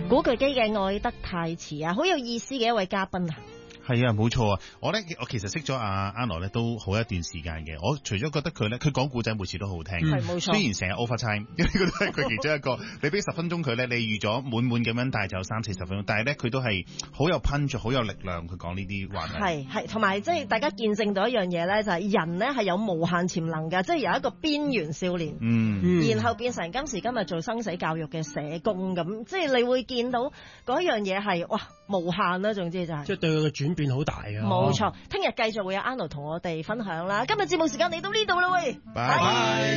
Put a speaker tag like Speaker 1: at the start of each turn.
Speaker 1: 古巨基嘅愛得太遲啊，好有意思嘅一位嘉賓啊。
Speaker 2: 係啊，冇錯啊！我其實識咗阿 Anno 咧都好一段時間嘅。我除咗覺得佢咧，佢講故仔每次都好聽，
Speaker 1: 係冇錯。
Speaker 2: 雖然成日 overtime，因為佢都係佢其中一個。你俾10分鐘佢咧，你預咗滿咁樣帶走30-40分鐘，但係咧佢都係好有 punch，好有力量。佢講呢啲話題
Speaker 1: 係同埋即係大家見證到一樣嘢咧，就係人咧係有無限潛能嘅，即係由一個邊緣少年，然後變成今時今日做生死教育嘅社工咁，即係你會見到嗰樣嘢係哇無限啦，總之就係
Speaker 3: 即係對佢嘅轉變好大啊！
Speaker 1: 冇錯，聽日繼續會有 Anno 同我哋分享啦。今日節目時間嚟到呢度啦，喂，
Speaker 2: 拜拜。